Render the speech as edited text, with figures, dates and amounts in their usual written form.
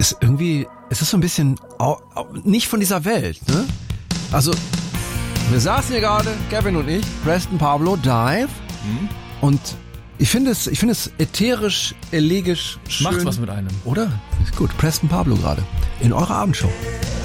es ist so ein bisschen nicht von dieser Welt, ne? Also, wir saßen hier gerade, Kevin und ich, Preston Pablo, Dive, und ich finde es ätherisch, elegisch schön. Macht was mit einem. Oder? Ist gut, Preston Pablo gerade, in eurer Abendshow.